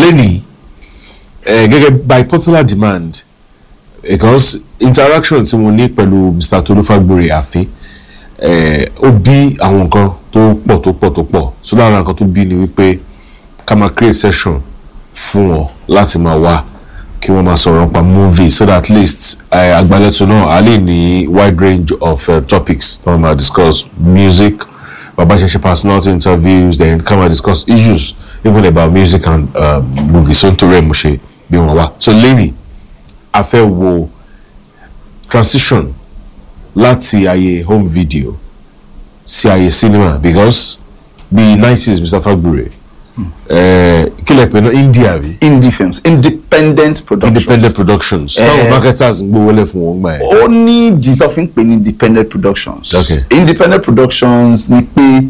lẹ́nìí gẹ́gẹ́ by popular demand because interaction tí mo ní pẹ̀lú Mr. Tolu Fagbore Afe ó bí àwọn nǹkan tó pọ̀ so lára nǹkan tó bí ni wípé ká máa create session fún wọn láti máa wá kí wọ́n máa sọ̀rọ̀ nípa movie so that at least àgbàlẹ̀tò náà a lè ní wide range of topics tí wọ́n máa discuss music bàbá ṣẹṣẹ personality interviews then ká máa discuss issues even about music and movies so nítorí ẹ̀ mo ṣe bí wọ́n wá so lẹ́yìn a fẹ́ wo transition láti ayé home video sí ayé cinema because bí 90s Mr. Fagbore kílẹ̀ pé náà India bí. Indie films, independent productions. Some marketers ń gbówó lẹ̀ fún wọn gbà yẹn. Ó ní jìtọ́ fi ń pè ní independent productions. Okay. Independent productions ni pé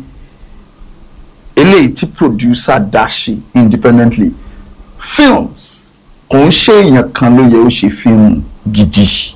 eléyìí tí producer dá ṣe independently. Films kò ń ṣe èèyàn kan ló yẹ ó ṣe fíìmù gidi.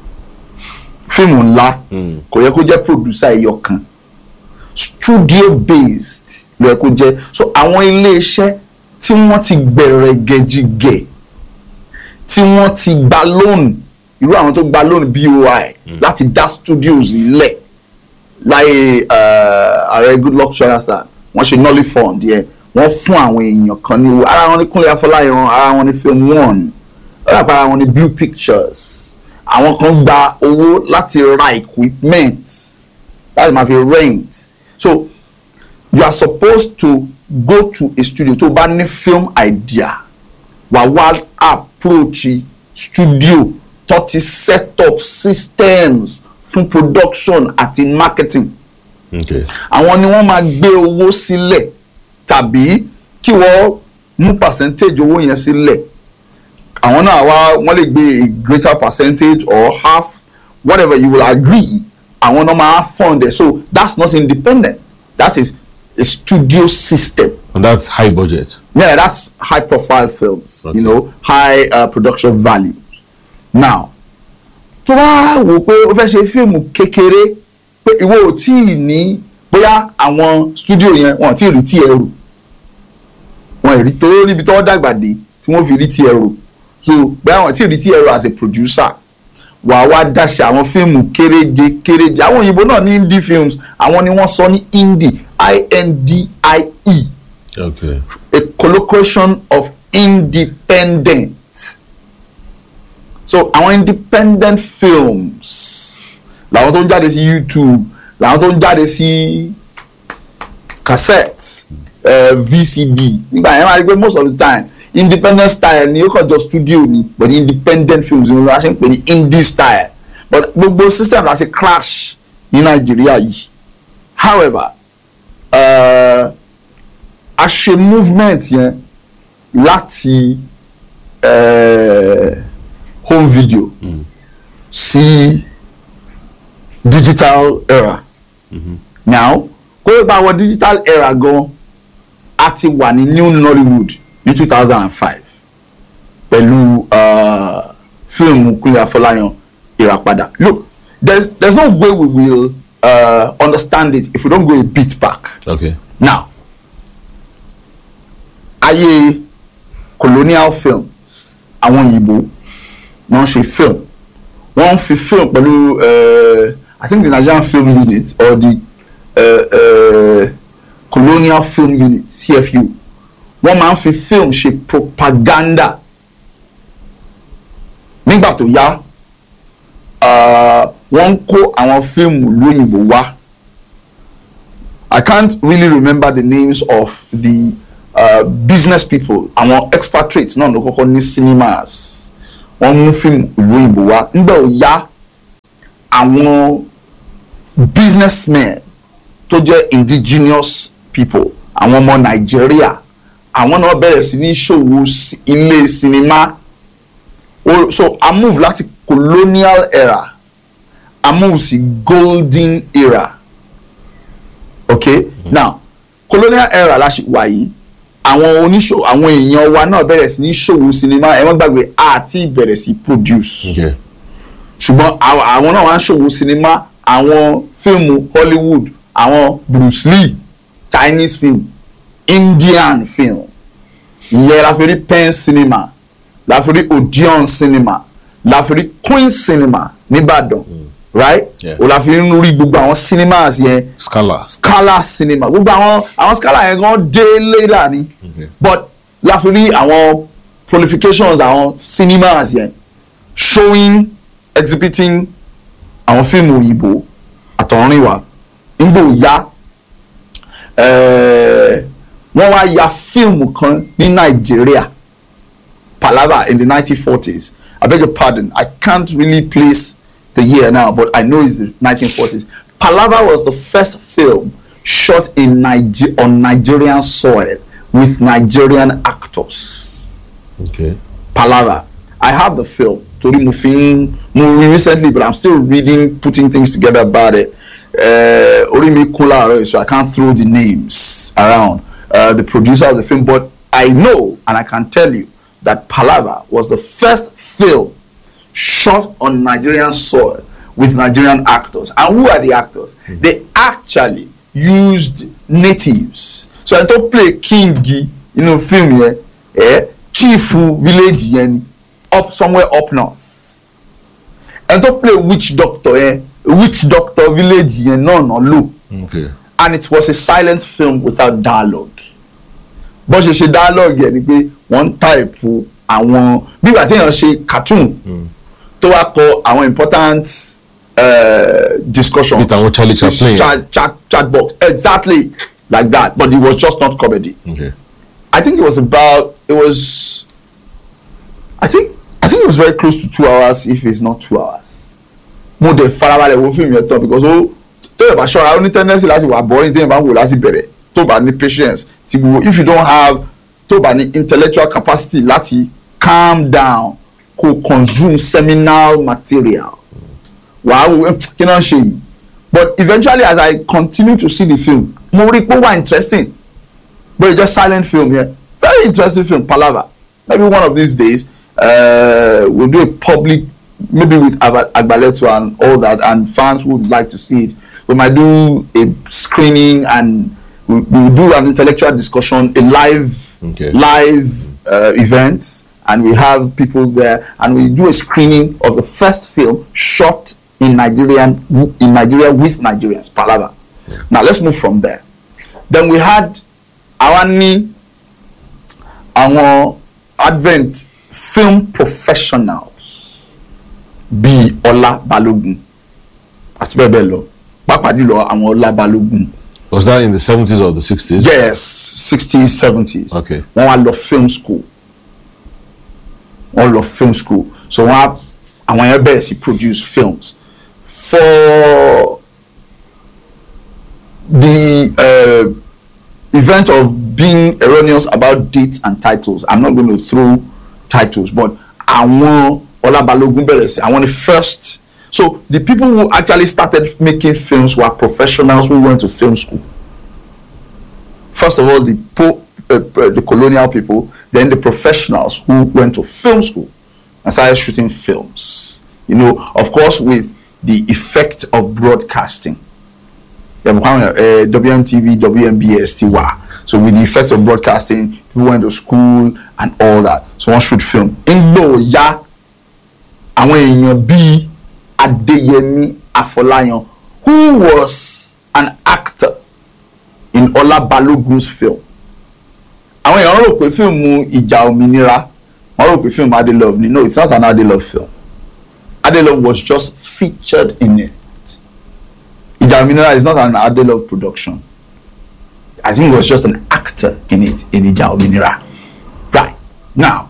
Fíìmù ńlá kò yẹ kó jẹ́ producer ẹyọ kan. Studio based ló yẹ kó jẹ́ so àwọn iléeṣẹ́ tí wọ́n ti gbẹ̀rẹ̀ gẹ̀jigẹ̀ tí wọ́n ti gba loan irú àwọn tó gba loan BOI láti dá studios ilẹ̀ láyé ààrẹ Goodluck Jonathan wọ́n ṣe nolly fund yẹn wọ́n fún àwọn èèyàn kan ní owó ara wọn ní Kúnlé Afọláyan ara wọn ní Film One ara wọn ní Blue Pictures àwọn kan gba owó láti ra equipment láti máa fi rent so you are supposed to go to a studio tó bá ní film idea wá approach studio tó ti set up systems fún production àti marketing. Àwọn ni wọ́n máa gbé owó sílẹ̀ tàbí kí wọ́n mú percentage owó yẹn sílẹ̀ àwọn náà wọ́n lè gbé a greater percentage or half whatever you will agree àwọn náà máa fund it so that's not independent that is a studio system. And that's high budget. Yeah, that's high profile films, okay. You know, high production values. Now, tó bá wò pé ó fẹ́ ṣe fíìmù kékeré pé ìwọ ò tí ì ní bóyá àwọn studio yẹn wọ́n ti rí tí ẹrù wọ́n rí tó níbi tó dàgbà dé tí wọ́n fi rí tí ẹrù so bóyá wọ́n ti rí tí ẹrù as a producer wá dáṣe àwọn fíìmù kéréje àwọn òyìnbó náà ní indie films àwọn ni wọ́n sọ ní indie INDIE. Okay. A collocation of independent. So àwọn independent films làwọn tó ń jáde sí YouTube làwọn tó ń jáde sí cassette VCD nígbà yẹn máa rí pé most of the time independent style ni ó kàn jọ studio ni but independent films ni wọ́n ṣe ń pè ní indie style but gbogbo system láti crash ní Nàìjíríà yìí however a ṣe movement yẹn láti home video sí digital era now kó o bá wọ digital era gan a ti wà ní new Nollywood ní 2005 pẹ̀lú fíìmù Kúnlé Afọláyan Ìràpadà look there's no way we will understand it if we don't go a bit back. Okay. Now ayé colonial films àwọn òyìnbó wọ́n ṣe film wọ́n fi film pẹ̀lú I think the Nigerian Film Unit or the Colonial Film Unit CFU wọ́n máa ń fi film ṣe propaganda nígbà tó yá wọ́n ń kó àwọn fíìmù lóyìnbó wá I can't really remember the names of the business people àwọn expatriates náà ló kọ́kọ́ ní cinemas wọ́n mú fíìmù lóyìnbó wá nígbà tó yá àwọn businessmen tó jẹ́ indigenous people àwọn ọmọ Nàìjíríà àwọn náà bẹ̀rẹ̀ sí ní ṣòwò ilé sinimá so I move láti colonial era I move sí golden era okay now colonial era la ṣe wà yìí àwọn oníṣòwò àwọn èèyàn wa náà bẹ̀rẹ̀ sí ní ṣòwò sinimá ẹ má gbàgbé àti ìbẹ̀rẹ̀ sí produce ṣùgbọ́n àwọn náà wá ń ṣòwò sinimá àwọn fíìmù Hollywood àwọn Bruce Lee Chinese film Indian film ìyẹn la fi rí Pen Cinema, la fi rí Odeon Cinema, la fi rí Queen Cinema nìbàdàn, right? O la fi rí gbogbo àwọn cinemas yẹn. Scala Cinema, gbogbo àwọn Scala yẹn gan dé later ni, but la fi rí àwọn prolifications àwọn cinemas yẹn showing, exhibiting àwọn fíìmù òyìnbó àtọ̀rìnwá. Nígbò ya wọ́n wá ya fíìmù kan ní Nàìjíríà, Palava, in the 1940s. I beg your pardon, I can't really place the year now, but I know it's the 1940s. Palava was the first film shot on Nigerian soil with Nigerian actors. Okay. Palava. I have the film. Tori movie recently, but I'm still reading, putting things together about it. Orimi Kula, so I can't throw the names around. The producer of the film, but I know and I can tell you that Palava was the first film shot on Nigerian soil with Nigerian actors. And who are the actors? They actually used natives. So I don't play Kingi, film here, Chifu village up somewhere up north. And don't play witch doctor village no low. Okay. And it was a silent film without dialogue. But she dialogue ni one type àwọn bí wà tí yàn ṣe cartoon tó wá kọ àwọn important discussion with àwọn Charlie Chaplin chat box exactly like that, but it was just not comedy. Okay. I think it was it was very close to 2 hours, if it's not 2 hours. Mo de farabalẹ̀ wo film yẹn tán because tó yẹ bá ṣọ́ra ó ní tendency láti wà boring tí yẹn bá wò láti bẹ̀rẹ̀ tó bá ní patience tí gbogbo if you don't have tó bá ní intellectual capacity láti calm down kó consume seminal material wàá wò kí náà ṣe yìí. But eventually as I continue to see the film mo rí pé wà interesting, but it's just silent film here. Very interesting film, Palava. Maybe one of these days we'll do a public, maybe with Agbaletu and all that, and fans who would like to see it. We might do a screening and we'll do an intellectual discussion, a live event, and we have people there, and we do a screening of the first film shot in Nigeria with Nigerians, Palava. Now let's move from there. Then we had our Advent film professionals bíi Ọlá Balógun àti bẹ́ẹ̀ bẹ́ẹ̀ lọ pàápàá jùlọ àwọn Ọlá Balógun. Was that in the 70s or the 60s? Yes, 60s, 70s. Okay. Wọ́n wá lọ film school. So àwọn yẹn bẹ̀rẹ̀ sí produce films for the event of being erroneous about dates and titles. I'm not going to throw titles, but àwọn Ọlá Balógun bẹ̀rẹ̀ sí àwọn the first. So the people who actually started making films were professionals who went to film school. First of all, the colonial people, then the professionals who went to film school and started shooting films. Of course, with the effect of broadcasting. WNTV, WNBS, TWA. So with the effect of broadcasting, people went to school and all that. So one shoot film. Ingbo ya àwọn èèyàn bíi Adeyemi Afolayan, who was an actor in Ọlá Balógun's film. Àwọn èèyàn rò pé fíìmù Ìjà Òmìnira, wọ́n rò pé fíìmù Adelove ni. No, it's not an Adelove film. Adelove was just featured in it. Ìjà Òmìnira is not an Adelove production. I think he was just an actor in it, in Ìjà Òmìnira. Right. Now,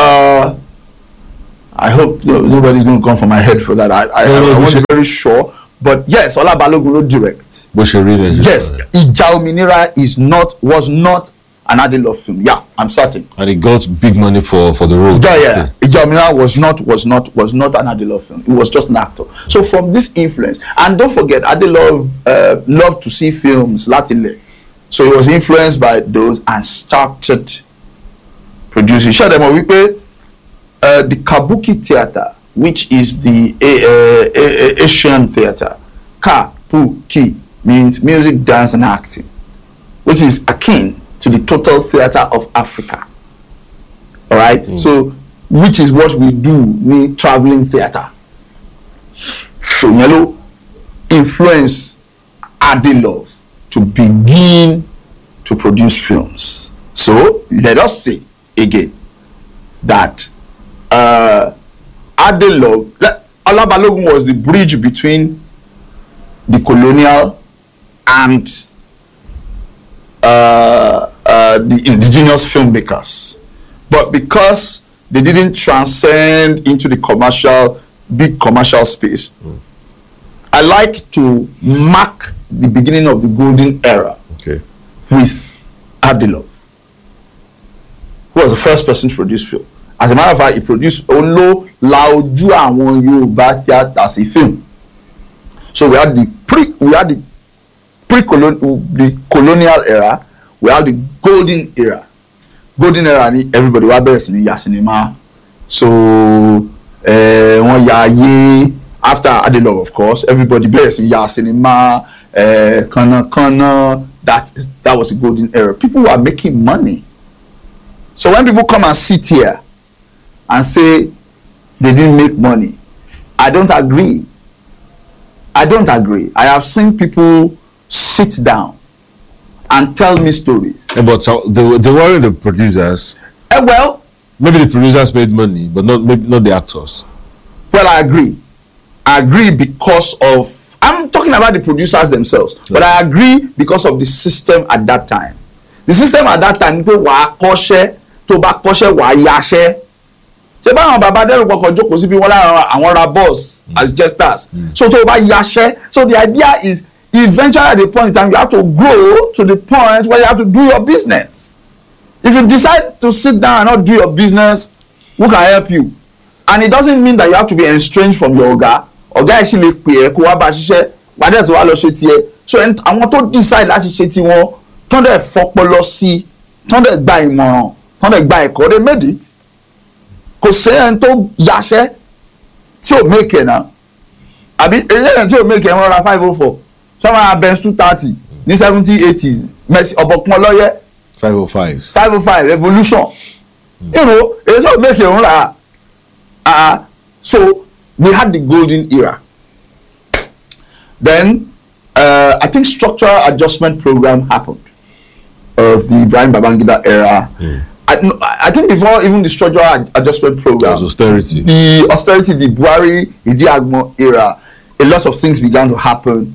I hope nobody's going to come for my head for that. I wasn't very sure. But yes, Ọlá Balógun will direct. Yes, Ìjà Òmìnira was not an Adelove film. Yeah, I'm certain. And he got big money for the role. Yeah. Ìjà Òmìnira was not an Adelove film. It was just an actor. So from this influence, and don't forget, Adelove loved to see films lately. So he was influenced by those and started producing. Show them the Kabuki Theatre, which is the Asian theatre. Kabuki means music, dance, and acting, which is akin to the total theatre of Africa. all right. So which is what we do ní travelling theatre. So yellow influence Adelove to begin to produce films. So let us say again that Adelove, Olabalogun was the bridge between the colonial and the indigenous filmmakers, but because they didn't transcend into the big commercial space, I like to mark the beginning of the golden era with Adelove, who was the first person to produce film. As a matter of fact, he produced Olo Lauju Awon Yoruba theatre as a film. So we had the colonial era, we had the golden era. Golden era ni everybody wa bẹ̀rẹ̀ sí ní ya cinema. So wọ́n ya ayé after Adelove, of course, everybody bẹ̀rẹ̀ sí ní ya cinema. Kana that was the golden era. People were making money. So when people come and sit here and say they didn't make money, I don't agree. I have seen people sit down and tell me stories. But they weren't the producers. Well, maybe the producers made money, but not the actors. Well, I agree because of, I'm talking about the producers themselves, but I agree because of the system at that time. The system at that time, people were kọ́ṣẹ́, tó bá kọ́ṣẹ́ wà yáṣẹ́. Ṣé báwọn bàbá dẹ́rù kọkàn jókòó síbi wọn lára àwọn ra boss as jesters. So tó bá yáṣẹ́. So the idea is eventually at the point in time you have to grow to the point where you have to do your business. If you decide to sit down and not do your business, who can help you? And it doesn't mean that you have to be estranged from your ọ̀gá. Ọ̀gá ẹ̀ sì lè pè ẹ́ kó wá bá ṣiṣẹ́, wàá sì wá lọ ṣe tiẹ̀. So àwọn tó decide láti ṣe tiwọn, tán dẹ̀ fọpọlọ sí, tán dẹ̀ gba ìmọ̀ràn, tán dẹ̀ gba ẹ̀kọ́, they made it. Kò sí ẹni tó yaṣẹ́ tí ò make ẹ̀ náà. Àbí èyí tí ò make ẹ̀ wọ́n ra 504. Sọ́wọ́n ra Benz 230 ní 70s, 80s. Mercy ọ̀bọ̀kún ọlọ́yẹ. 505 Evolution. You know, èyí tí ò make ẹ̀ wọ́n ra. So we had the golden era. Then I think structural adjustment program happened of the Ibrahim Babangida era. I think before even the structural adjustment program, austerity. The Buhari Idi-Agbon era, a lot of things began to happen.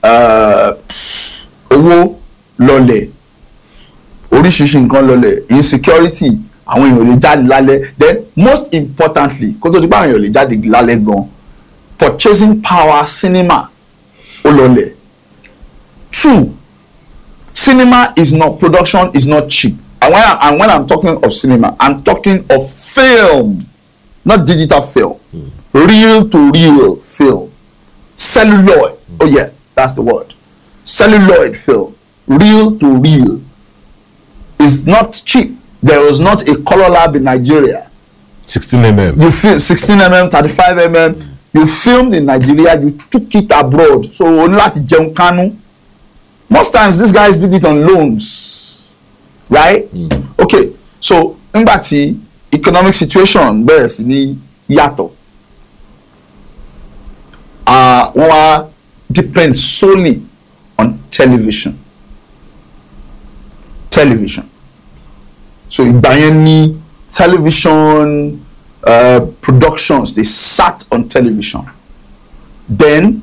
Owó lọlẹ̀, oríṣiríṣi nǹkan lọlẹ̀, insecurity, àwọn èèyàn lè jáde lálẹ́. Then most importantly, kó tó di pé àwọn èèyàn lè jáde lálẹ́ gan, purchasing power cinema ó lọlẹ̀. 2, cinema production is not cheap. And when I'm talking of cinema, I'm talking of film, not digital film, real to real film, celluloid. Oh yeah, that's the word. Celluloid film, real to real, is not cheap. There was not a color lab in Nigeria. 16mm. You film 16mm, 35mm. You filmed in Nigeria, you took it abroad. So only láti jẹun kánú. Most times these guys did it on loans, right? Okay, so nígbà tí economic situation bẹ̀rẹ̀ sí ní yàtọ̀, wọ́n wá depend solely on television. So ìgbà yẹn ní television productions, they sat on television. Then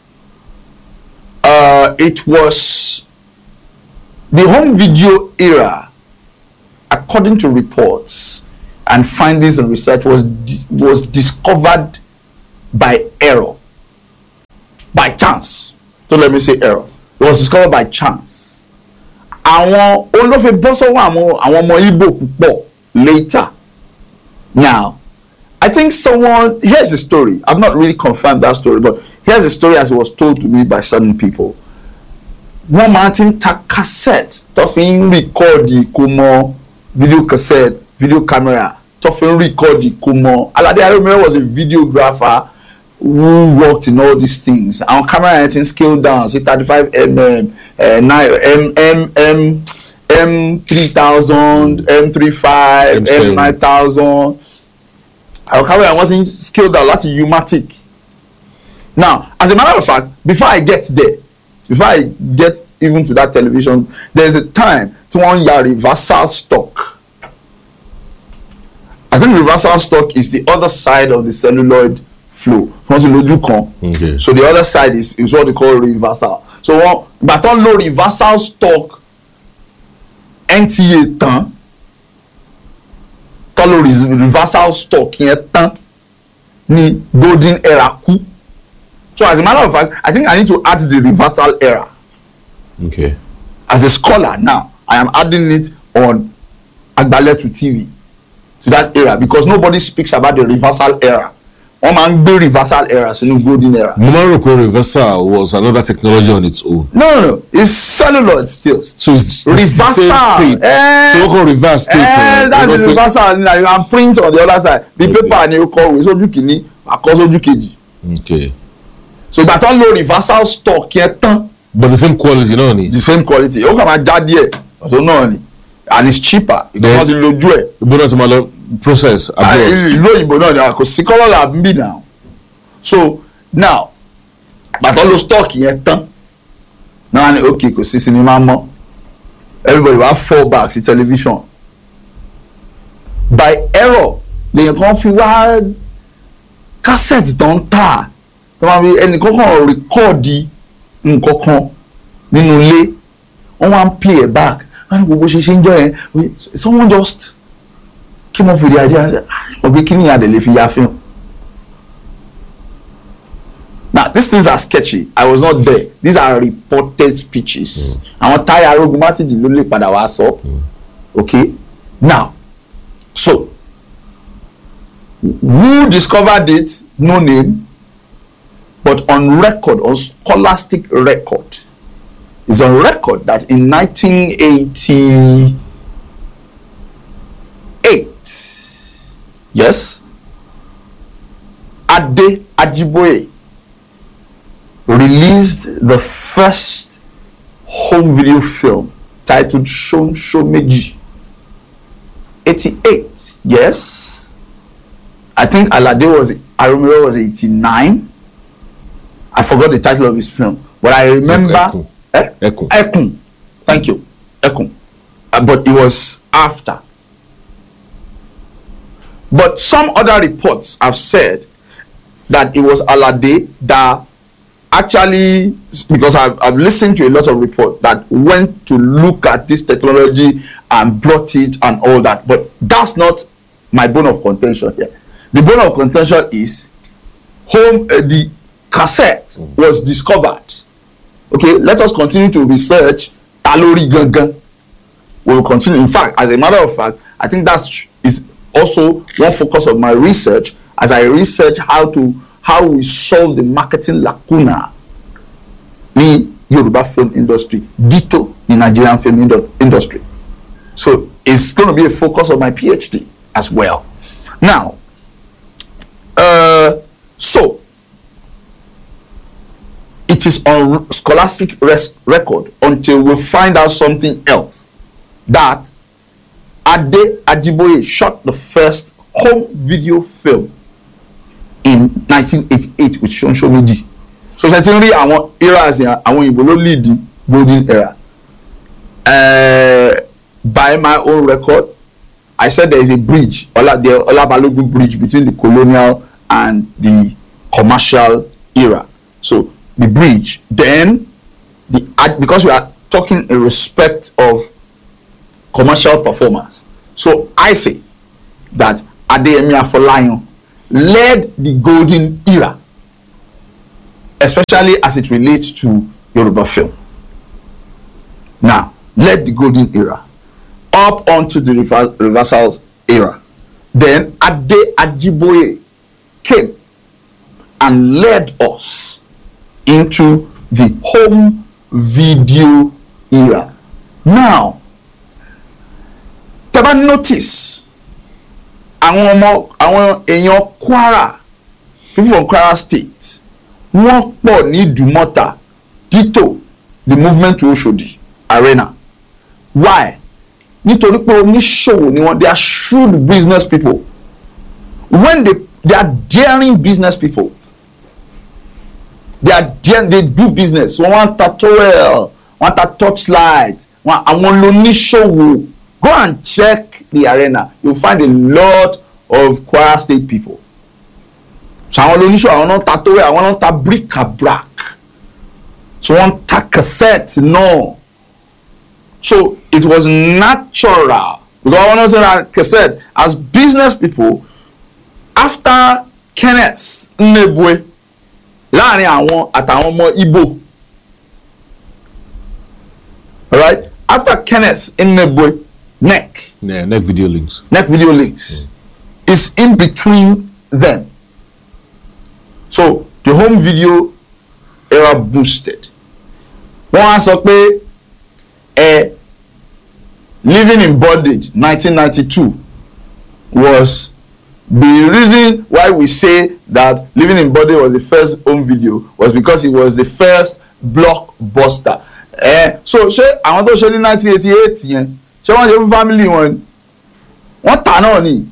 it was the home video era, according to reports and findings and research, was discovered by error, by chance. Don't let me say error. It was discovered by chance. Àwọn olófin bọ́ sọ́wọ́ àwọn ọmọ Igbo púpọ̀ later. Now, I think here's the story. I've not really confirmed that story, but here's the story as it was told to me by certain people. Wọ́n máa ti ń ta cassette tó fi ń rìkọ́ọ̀dì ìkómọ, video cassette, video camera tó fi ń rìkọ́ọ̀dì ìkómọ. Alade Aromiyo was a videographer who worked in all these things. Our camera had scaled down, say 35mm, M3000, M35, M9000. I wasn't scaled down láti U-matic. Now, as a matter of fact, before I get even to that television, there's a time to one year reversal stock. I think reversal stock is the other side of the celluloid flow. Okay. So the other side is what they call reversal. So but on low reversal stock NTA tan tolo reversal stock yẹn tan ni golden era ku. So as a matter of fact, I think I need to add the reversal era. Okay. As a scholar now, I am adding it on Agbaletu TV to that era because nobody speaks about the reversal era. One man be reversal era, so no golden era. Momaro reversal was another technology on its own. No, it's celluloid still. So it's reversal. So what called reverse tape? That's the reversal. Now you can print on the other side. The paper and you call with soju kini, akoso soju keji. Okay. So that all low reversal stock yet. But the same quality, no? The same quality. You come and jadi here. So no, and it's cheaper. Because you load it. But that's my process. Now. So now, but all those stock yet. Now okay, because it's cinema. Everybody will have 4 bags in television. By error, they configure cassette don't tar. Ẹnì kankan record nǹkankan nínú ilé wọ́n wá ń play it back and gbogbo ṣe ń jọ yẹn someone just came up with the idea and said ọ̀gbìn kí ni ìyá àdèlè fi ya film. Now these things are sketchy. I was not there. These are reported speeches. Àwọn Táyà Arógun Másìjì ló lè padà wá sọ. Okay, now so who discovered it? No name. But on record, on scholastic record, is on record that in 1988, yes, Ade Ajiboye released the first home video film titled Shonshomeji. 88, yes. I think Aromiro was 89. I forgot the title of his film, but I remember Ekun. Thank you, Ekun. But it was after. But some other reports have said that it was Alade that actually, because I've listened to a lot of reports that went to look at this technology and brought it and all that. But that's not my bone of contention here. The bone of contention is the cassette was discovered. Okay, let us continue to research Talori Gangan. We will continue. In fact, as a matter of fact, I think that is also one focus of my research as I research how we solve the marketing lacuna in Yoruba film industry, ditto in Nigerian film industry. So it's going to be a focus of my PhD as well. Now, so it is on scholastic record until we find out something else that Ade Ajiboye shot the first home video film in 1988 with Shonshomeji. So certainly àwọn eras yẹn àwọn Igbo ló lead the golden era. By my own record, I said there is a bridge, the Olabalogun bridge between the colonial and the commercial era. So the bridge, then because we are talking in respect of commercial performance. So I say that Adeyemi Afolayan led the golden era, especially as it relates to Yoruba film. Now, led the golden era up onto the reversals era. Then Ade Ajiboye came and led us into the home video era. Now, taba notice àwọn èèyàn Kwara, people from Kwara State, wọ́n pọ̀ ní Ìdúmọ̀tà, ditto the movement to Oshodi Arena. Why? nítorí pé oníṣòwò ni wọ́n, they are shrewd business people. When they are daring business people, they do business. Wọ́n wá ń ta towel, wọ́n ta torchlight, àwọn lóníṣòwò. Go and check the arena. You'll find a lot of Kwara State people. So àwọn lóníṣòwò, àwọn náà ta towel, àwọn náà ta bric-a-brac. So wọ́n ta cassette náà. So it was natural, because I want to say that cassette, as business people, after Kenneth Nnebue, láàrin àwọn àtàwọn ọmọ Igbo, alright, after Kenneth Nnebue, NEC Video Links is in between them. So the home video era boosted. Wọ́n á sọ pé Living in Bondage 1992 was the reason why we say that Living in Bondage was the first home video, was because it was the first blockbuster. So ṣé àwọn tó ṣe ní 1988 yẹn ṣé wọ́n ṣe fún family wọn wọ́n tà náà ni,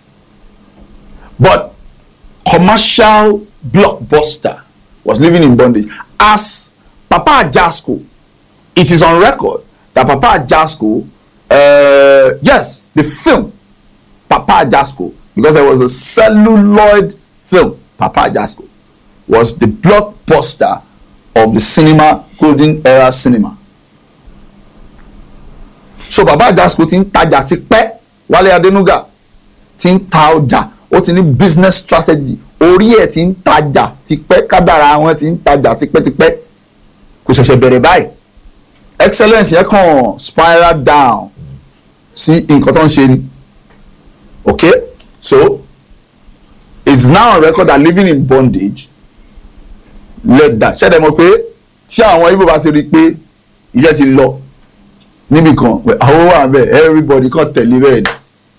but commercial blockbuster was Living in Bondage. As Papa Ajasco, it is on record that Papa Ajasco, yes, the film Papa Ajasco, because there was a celluloid film, Papa Ajasco was the blockbuster of the cinema, golden era cinema. So Papa Ajasco ti ń tajà ti pẹ́, Wálé Adénúgà ti ń ta ọjà, ó ti ní business strategy, orí ẹ̀ ti ń tajà ti pẹ́, kádàrá wọn ti ń tajà ti pẹ́, kò ṣẹ̀ṣẹ̀ bẹ̀rẹ̀ báyìí. Excellence yẹn kàn spiral down sí nǹkan tó ń ṣe ni. Okay, so it's now on record that Living in Bondage led that. Ṣé ẹ mọ̀ pé tí àwọn Igbo bá ti rí i pé iṣẹ́ ti lọ níbi kan, àwọn wà bẹ́ẹ̀, everybody kan tẹ̀lé bẹ́ẹ̀ ni.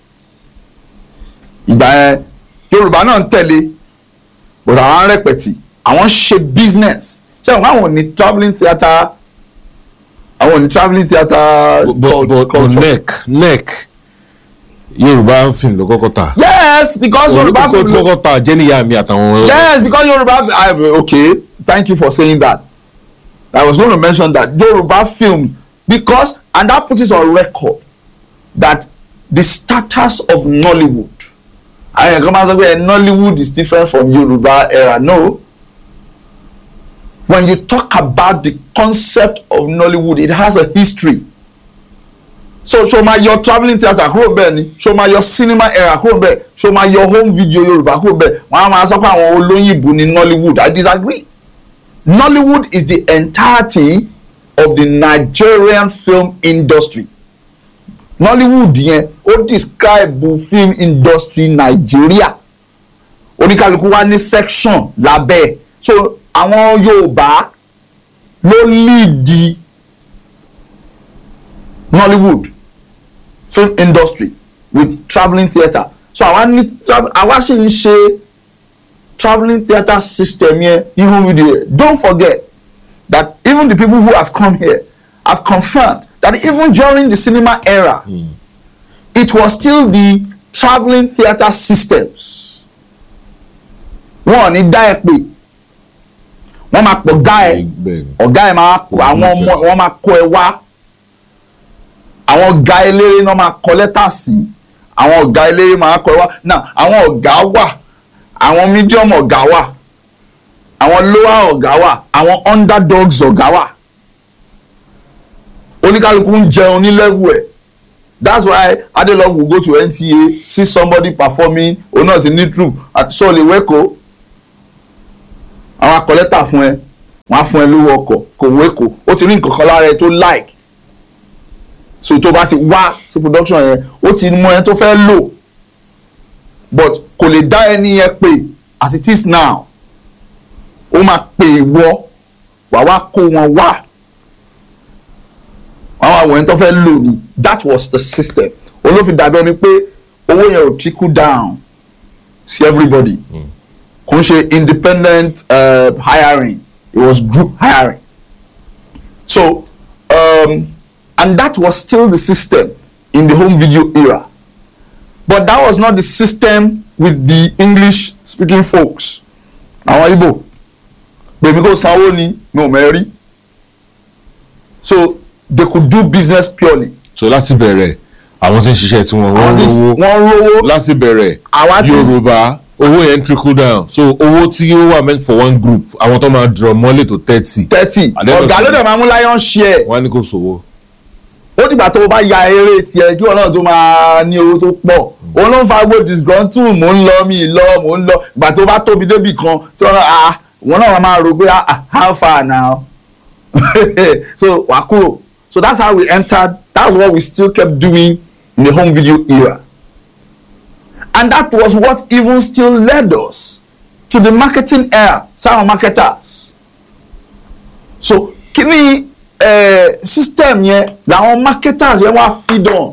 Ìgbà yẹn Yorùbá náà ń tẹ̀lé, but àwọn rẹpẹtì, àwọn ṣe business. Ṣé àwọn ní travelling theatre? Àwọn ní travelling theatre but NEC Yorùbá film ló kọ́kọ́ tà. Yes, because Yorùbá film ló kọ́kọ́ tà jẹ́ níyà mi àtàwọn. Yes, because Yorùbá, okay, thank you for saying that. I was going to mention that Yorùbá film, because, and that puts it on record that the status of Nollywood, I come and say Nollywood is different from Yorùbá era. No. When you talk about the concept of Nollywood, it has a history. So show my your travelling theatre kúrò bẹ́ẹ̀ ni, show my your cinema era kúrò bẹ́ẹ̀, show my your home video Yorùbá kúrò bẹ́ẹ̀. Wọ́n á máa sọ pé àwọn olóyìnbó ní Nollywood. I disagree. Nollywood is the entirety of the Nigerian film industry. Nollywood yẹn ó describe film industry Nigeria. Oníkálukú wá ní section lábẹ́. So àwọn Yorùbá ló lead the Nollywood film industry with travelling theatre. So àwa sì ń ṣe travelling theatre system here even with the, don't forget that even the people who have come here have confirmed that even during the cinema era it was still the travelling theatre systems. Wọ́n ní dá ẹ pé wọ́n máa pọ̀ ọ̀gá ẹ̀ máa kó àwọn ọmọ wọ́n máa kó ẹ wá, àwọn ọ̀gá eléré náà máa kọ lẹ́tà sí, àwọn ọ̀gá eléré máa kọ ẹ wá. Now àwọn ọ̀gá wà, àwọn medium ọ̀gá wà, àwọn lower ọ̀gá wà, àwọn underdogs ọ̀gá wà. Oníkálukú ń jẹun ní level ẹ̀. That's why Adelove will go to NTA, see somebody performing, òun náà ti ní troupe, so lè wẹ́kọ̀ọ́. Àwọn akọ̀lẹ́tà fún ẹ, wọ́n á fún ẹ lówó ọkọ̀, kò wẹ́kọ̀ọ́, ó ti ní nǹkan kan lára ẹ tó like. So tó bá ti wá sí production yẹn, ó ti mọ ẹ tó fẹ́ lò, but kò lè dá ẹni yẹn pé as it is now. Ó máa pè ìwọ, wà wá kó wọn wá. Àwọn àwọn ẹni tó fẹ́ lò ní, that was the system. Olófin dàbí ẹni pé owó yẹn ò trickle down sí everybody. Kò ń ṣe independent hiring, it was group hiring. So and that was still the system in the home video era. But that was not the system with the English speaking folks. Àwọn Igbo gbèmí kò sanwó ni mi ò mẹ́rí. So they could do business purely. So láti bẹ̀rẹ̀ àwọn tí ń ṣiṣẹ́ tí wọ́n rówó láti bẹ̀rẹ̀ Yorùbá owó yẹn trickle down, so owó tí ó wà meant for one group àwọn tó máa dùrọ̀ mọ́lẹ̀ tó 30 ọ̀gá ló dẹ̀ máa mú lion share. wọ́n á ní kó sòwò. ó dìgbà tó o bá ya eré tiẹ̀ kí wọn náà tó máa ní owó tó pọ̀ òun ló ń fa gbó disgruntle mò ń lọ ìgbà tó bá tóbi débì kan tí wọn náà máa rò pé how far now so wà kúrò. So that's how we entered. That's what we still kept doing in the home video era. And that was what even still led us to the marketing era, some marketers. So kini system yẹn làwọn marketers yẹn wá feed on.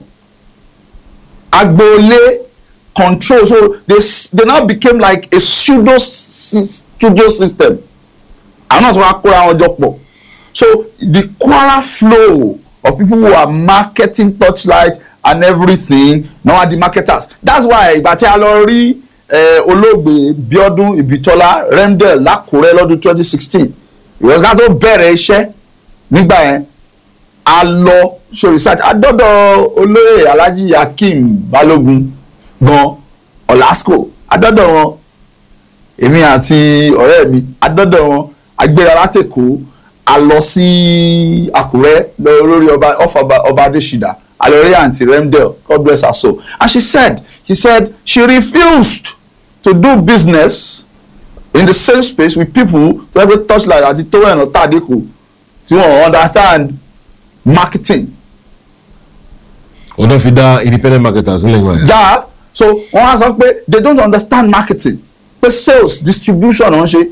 Agboolé control, so they now became like a studio system. Àwọn náà sọ wá kóra wọn jọ pọ̀. So the Kwara flow of people who are marketing Torchlight and everything now are the marketers. That's why ìgbà tí a lọ rí olóògbé Bíọ́dún Ìbítọ́lá Remdel l'Ákúrẹ́ lọ́dún 2016 ìwọ̀sán tó bẹ̀rẹ̀ iṣẹ́ nígbà yẹn a lọ ṣe research adọ́dọ̀ olóyè Alhaji Akeem Balógun gan Olasco adọ́dọ̀ wọn èmi àti ọ̀rẹ́ mi adọ́dọ̀ wọn agbéra látẹ̀kọ́ a lọ sí Àkúrẹ́ lórí ọba Adéṣídà a lọ rí Aunty Remdel, God bless her soul, and she said she refused to do business in the same space with people who have Torchlight àti Towen or Tadeko tí wọ́n understand marketing. ọ̀nà fi dá independent marketers nílẹ̀ wáyé. dáa so wọ́n á sọ pé they don't understand marketing pé sales distribution wọ́n ṣe.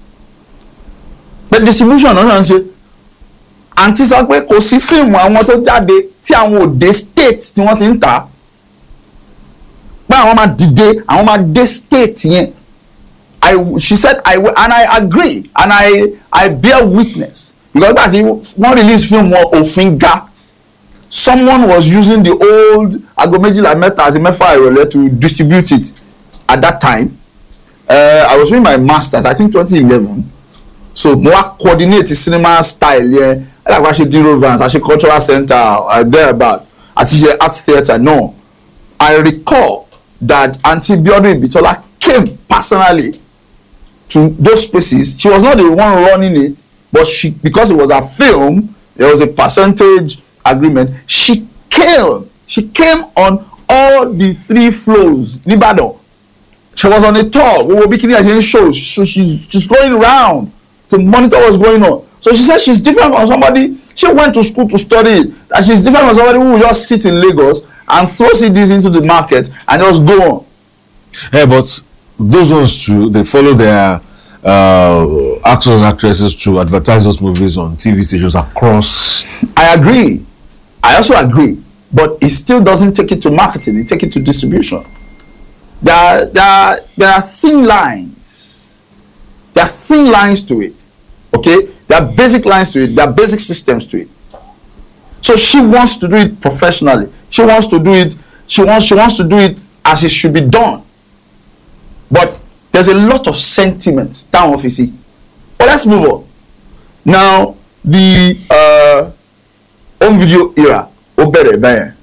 The distribution náà ṣe àǹtí sọ pé kò sí fíìmù àwọn tó jáde tí àwọn òde state tí wọ́n ti ń tà pé àwọn máa dìde àwọn máa dé state yẹn. She said and I agree and I bear witness because gbà tí wọ́n release film wọn òfin ga someone was using the old aago méjìlá mẹ́ta àti mẹ́fà ìrọ̀lẹ́ to distribute it at that time. I was doing my masters I think 2011. So mo wá coordinate cinema style yẹn like wá ṣe Diro Vans àṣe cultural center thereabout àti ṣe art theatre. No, I recall that Aunty Bíọ́dún Ìbítọ́lá came personally to those spaces. She was not the one running it, but because it was a film, there was a percentage agreement. She came on all the 3 floors n'Íbàdàn. She was on a tour. We were beginning at shows, so she's going around to monitor what's going on. So she said she's different from somebody. She went to school to study it. And she's different from somebody who will just sit in Lagos and throw CDs into the market and just go on. Yeah, but those ones too, they follow their actors and actresses to advertise those movies on TV stations across. I agree. I also agree. But it still doesn't take it to marketing. It takes it to distribution. There are thin lines. There are thin lines to it. Okay? There are basic lines to it. There are basic systems to it. So she wants to do it professionally. She wants to do it. She wants to do it as it should be done. But there's a lot of sentiment down of it. But let's move on. Now, the home video era. Ó bẹ̀rẹ̀ bẹ́ẹ̀.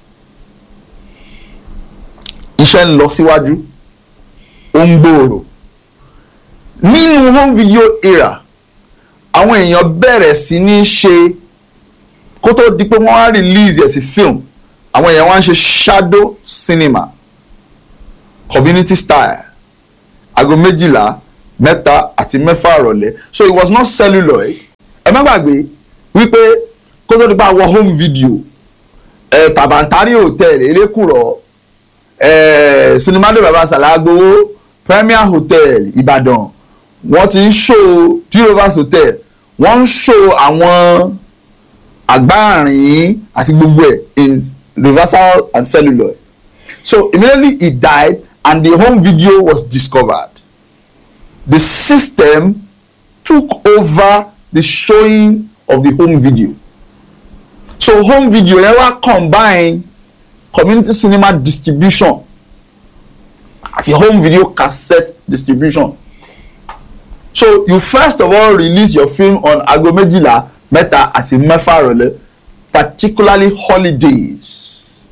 Iṣẹ́ ń lọ síwájú. Ó ń gbòòrò. Nínú home video era, àwọn èèyàn bẹ̀rẹ̀ sí ní ṣe kó tó di pé wọ́n á release ẹ̀ sí film. Àwọn èèyàn wá ń ṣe shadow cinema, community style, aago méjìlá, mẹ́ta àti mẹ́fà ìrọ̀lẹ́. So it was not celluloid. Ẹ má gbàgbé wípé kó tó di pé àwọn home video Tàbántárì hotel Elékùrọ́, Sinimá de Baba Sàlágbówó, Premier Hotel Ìbàdàn, wọ́n ti ń show Dirovas Hotel, wọ́n ń show àwọn àgbáàrin àti gbogbo ẹ̀ in reversal and celluloid. So immediately he died and the home video was discovered. The system took over the showing of the home video. So home video yẹn wá combine community cinema distribution àti home video cassette distribution. So you first of all release your film on aago méjìlá, mẹ́ta àti mẹ́fà ìrọ̀lẹ́, particularly holidays.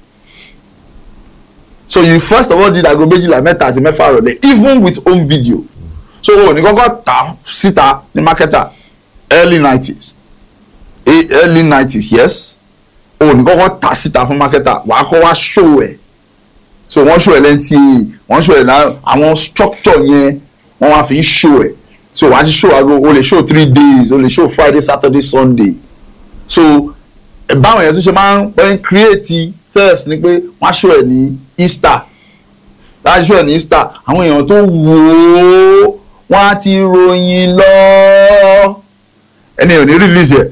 So you first of all did aago méjìlá, mẹ́ta àti mẹ́fà ìrọ̀lẹ́, even with home video. So o ní kọ́kọ́ ta síta ní marketer early 90s, yes. O ní kọ́kọ́ ta síta fún marketer, wàá kọ́ wá show ẹ̀. So wọ́n show ẹ̀ lẹ́ntì, wọ́n show ẹ̀ náà àwọn structure yẹn wọ́n wá fi ń show ẹ̀. So wàá ti show aago, o lè show 3 days, o lè show Friday, Saturday, Sunday. So báwọn yẹn tún ṣe máa ń pẹ́ create first ni pé wọ́n show ẹ̀ ní Easter. Láti show ẹ̀ ní Easter, àwọn èèyàn tó wò ó wọ́n á ti ròyìn lọ. Ẹni ò ní release ẹ̀.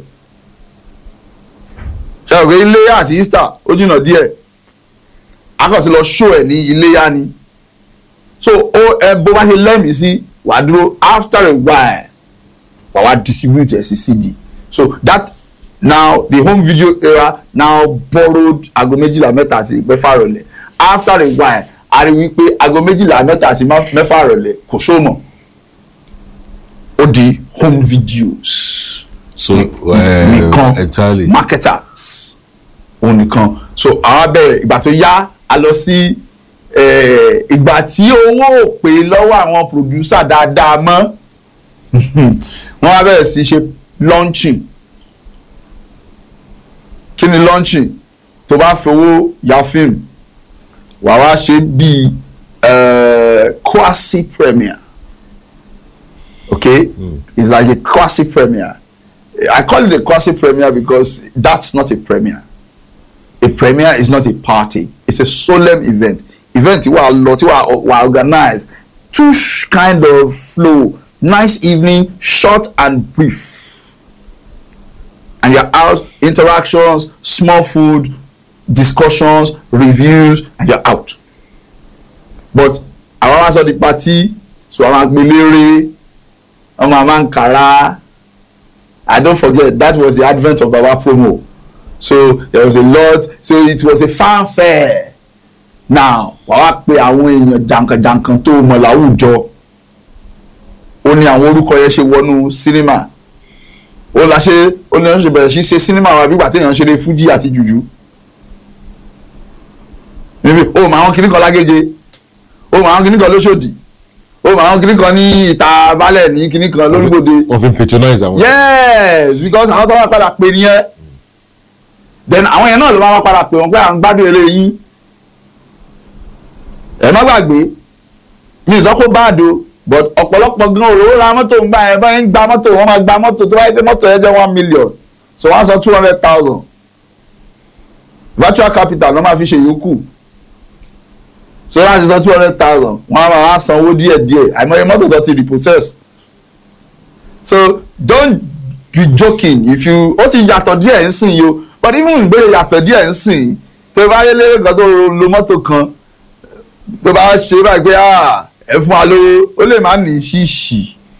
Ṣé o gbé Iléyá àti Easter ó jìnnà díẹ̀? Akọ̀sí lọ show ẹ̀ ní Iléyá ni. So bó bá ṣe lẹ́mìí sí wàá dúró, after a while wàá distribute ẹ̀ sí CD. So that now the home video era now borrowed aago méjìlá, mẹ́ta àti mẹ́fà ìrọ̀lẹ́. After a while a rí wípé aago méjìlá, mẹ́ta àti mẹ́fà ìrọ̀lẹ́ kò show mọ́. Ó di home videos. So nìkan entirely marketers òun nìkan. So àwọn abẹ́rẹ́ ìgbà tó yá a lọ sí ìgbà tí owó ò pé lọ́wọ́ àwọn producer dáadáa mọ́ wọ́n á bẹ̀rẹ̀ sí ṣe launching. Kí ni launching? Tó bá fowó ya film wàá wá ṣe bíi quasi premiere. Okay? It's like a quasi premiere. I call it a quasi premiere because that's not a premiere. A premiere is not a party. It's a solemn event. Event you are organized. Two kind of flow. Nice evening, short and brief. And you're out, interactions, small food, discussions, reviews, and you're out. But I was at the party, so I'm at Ankara. I don't forget that was the advent of Baba Promo. So there was a lot. So it was a fanfare. Now, wàá pe àwọn èèyàn jàǹkànjàǹkàn tó mọ̀ láwùjọ. Ó ní àwọn orúkọ yẹn ṣe wọnú sinimá. Ó ní wọ́n ṣe bẹ̀rẹ̀ sí ṣe sinimá wa bí ìgbà téèyàn ṣe lé fújì àti jùjú. Ó mọ àwọn kìnnìkan lágége. Ó mọ àwọn kìnnìkan lóṣòdì. Ó mọ àwọn kìnnìkan ní ìta balẹ̀ ní kìnnìkan lórúkọdé. Wọ́n fi patronize àwọn. Yes, because àwọn tó wá padà pè nìyẹn. Then àwọn yẹn náà ló máa padà pè wọ́n pé à ń gbádùn eré yín. Ẹ má gbàgbé mi sọ kó báàdó but ọ̀pọ̀lọpọ̀ gan òróró ra mọ́tò ń gbà yẹn bá ń gba mọ́tò wọ́n máa gba mọ́tò tó wáyé pé mọ́tò yẹn jẹ́ 1 million so wọ́n á sọ 200,000 virtual capital ló máa fi ṣe yòókù so wọ́n á sì sọ 200,000 wọ́n á máa sanwó díẹ̀díẹ̀ àìmọye mọ́tò tó ti repossess so don't be joking if you ó ti yàtọ̀ díẹ̀ ń sìn yìí o but even ìgbé yàtọ̀ díẹ̀ ń sìn tó bá yẹ lérè kan tó lo mọ́tò kan tó bá ṣe báyìí pé ẹ fún wa lówó ó lè má ní ṣíṣì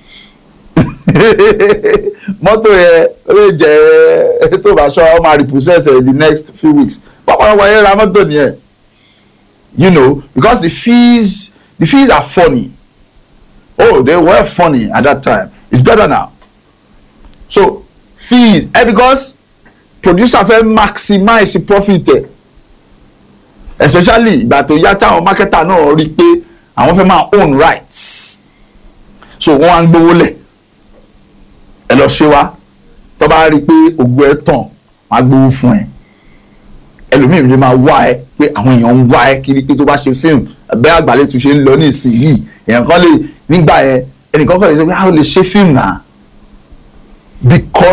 mọ́tò yẹn ó lè jẹ́ tó bá ṣọ́ ọ máa repossess in the next few weeks pọ́pọ́lọpọ̀ yẹn ra mọ́tò nìyẹn you know because the fees are funny they were funny at that time it's better now so fees because producer fẹ́ maximize profit especially ìgbà tó yá táwọn marketer náà rí pé àwọn fẹ́ máa own rights so wọ́n á ń gbowó lẹ̀ ẹ lọ ṣe wá tó bá rí pé ògbó ẹ tàn wọ́n á gbowó fún ẹ ẹlòmíì lè máa wá ẹ pé àwọn èèyàn ń wá ẹ kiri pé tó bá ṣe fíìmù bẹ́ẹ̀ àgbàlẹ̀ tún ṣe ń lọ ní ìsinyìí èèyàn kan lè nígbà yẹn ẹnìkan kan lè sọ pé a ò lè ṣe fíìmù náà because